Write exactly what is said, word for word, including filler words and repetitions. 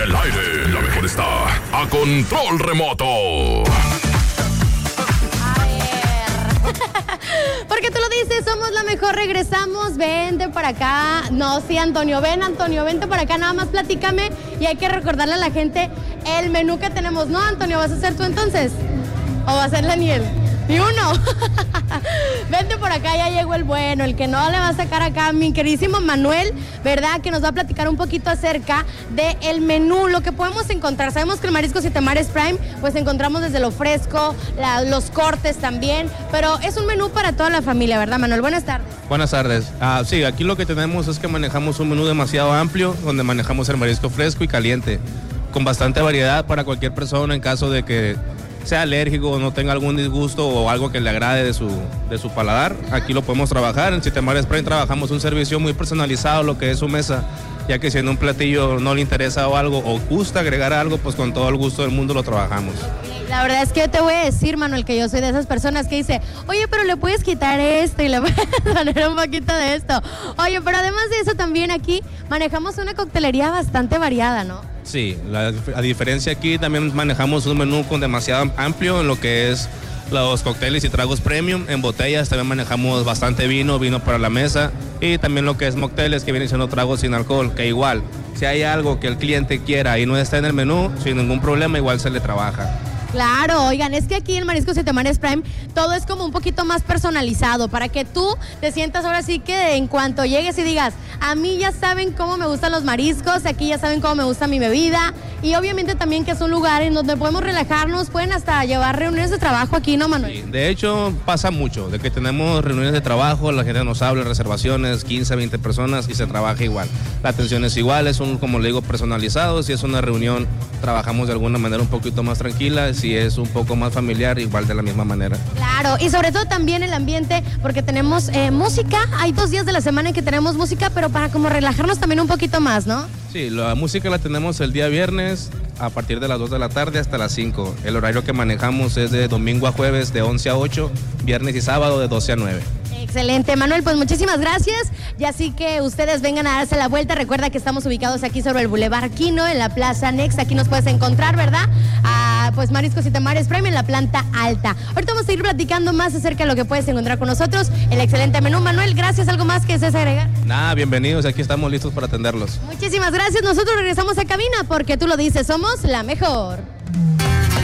el aire, la mejor está a control remoto. Porque tú lo dices, somos la mejor, regresamos, vente para acá. No, sí, Antonio, ven, Antonio, vente para acá, nada más platícame. Y hay que recordarle a la gente el menú que tenemos. ¿No, Antonio, vas a ser tú entonces? ¿O va a ser Daniel? Ni uno. Vente por acá, ya llegó el bueno, el que no le va a sacar acá, mi queridísimo Manuel, ¿verdad? Que nos va a platicar un poquito acerca del menú, lo que podemos encontrar. Sabemos que el Mariscos y Tamares Prime, pues encontramos desde lo fresco, la, los cortes también, pero es un menú para toda la familia, ¿verdad, Manuel? Buenas tardes. Buenas tardes. Ah, sí, aquí lo que tenemos es que manejamos un menú demasiado amplio, donde manejamos el marisco fresco y caliente, con bastante variedad para cualquier persona en caso de que sea alérgico o no tenga algún disgusto o algo que le agrade de su, de su paladar. Aquí lo podemos trabajar. En Tamares Prime trabajamos un servicio muy personalizado, lo que es su mesa, ya que si en un platillo no le interesa o algo o gusta agregar algo, pues con todo el gusto del mundo lo trabajamos. La verdad es que yo te voy a decir, Manuel, que yo soy de esas personas que dice, oye, pero le puedes quitar esto y le puedes poner un poquito de esto. Oye, pero además de eso también aquí manejamos una coctelería bastante variada, ¿no? Sí, la, a diferencia aquí también manejamos un menú con demasiado amplio en lo que es los cócteles y tragos premium. En botellas también manejamos bastante vino, vino para la mesa, y también lo que es mocteles, que vienen siendo tragos sin alcohol, que igual, si hay algo que el cliente quiera y no está en el menú, sin ningún problema, igual se le trabaja. Claro, oigan, es que aquí en Mariscos y Tamares Prime todo es como un poquito más personalizado para que tú te sientas ahora sí que en cuanto llegues y digas, a mí ya saben cómo me gustan los mariscos, aquí ya saben cómo me gusta mi bebida, y obviamente también que es un lugar en donde podemos relajarnos, pueden hasta llevar reuniones de trabajo aquí, ¿no, Manuel? Sí, de hecho pasa mucho, de que tenemos reuniones de trabajo, la gente nos habla, reservaciones, quince, veinte personas y se trabaja igual. La atención es igual, es un, como le digo, personalizado. Si es una reunión, trabajamos de alguna manera un poquito más tranquila. Si es un poco más familiar, igual de la misma manera. Claro, y sobre todo también el ambiente, porque tenemos eh, música, hay dos días de la semana en que tenemos música, pero para como relajarnos también un poquito más, ¿no? Sí, la música la tenemos el día viernes a partir de las dos de la tarde hasta las cinco. El horario que manejamos es de domingo a jueves de once a ocho, viernes y sábado de doce a nueve. Excelente, Manuel, pues muchísimas gracias. Y así que ustedes vengan a darse la vuelta. Recuerda que estamos ubicados aquí sobre el Boulevard Quino, en la Plaza Next. Aquí nos puedes encontrar, ¿verdad? Ah, pues Mariscos y Tamares Prime en la planta alta. Ahorita vamos a ir platicando más acerca de lo que puedes encontrar con nosotros. El excelente menú, Manuel. Gracias. ¿Algo más que desees agregar? Nada, bienvenidos. Aquí estamos listos para atenderlos. Muchísimas gracias. Nosotros regresamos a cabina porque tú lo dices, somos la mejor.